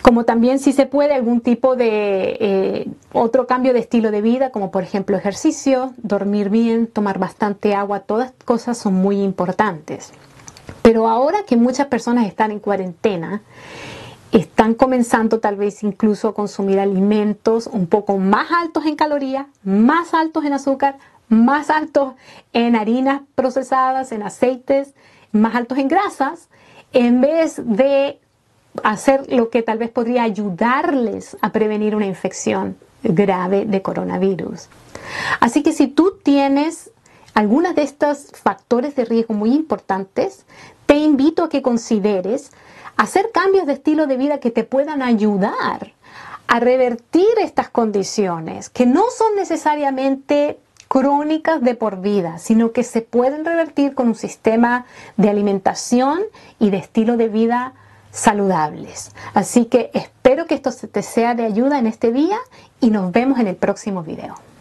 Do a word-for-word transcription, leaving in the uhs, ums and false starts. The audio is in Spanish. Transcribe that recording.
como también si se puede algún tipo de eh, otro cambio de estilo de vida, como por ejemplo ejercicio, dormir bien, tomar bastante agua, todas cosas son muy importantes. Pero ahora que muchas personas están en cuarentena, están comenzando tal vez incluso a consumir alimentos un poco más altos en calorías, más altos en azúcar, más altos en harinas procesadas, en aceites, más altos en grasas, en vez de hacer lo que tal vez podría ayudarles a prevenir una infección grave de coronavirus. Así que si tú tienes algunos de estos factores de riesgo muy importantes, te invito a que consideres hacer cambios de estilo de vida que te puedan ayudar a revertir estas condiciones, que no son necesariamente crónicas de por vida, sino que se pueden revertir con un sistema de alimentación y de estilo de vida saludables. Así que espero que esto te sea de ayuda en este día y nos vemos en el próximo video.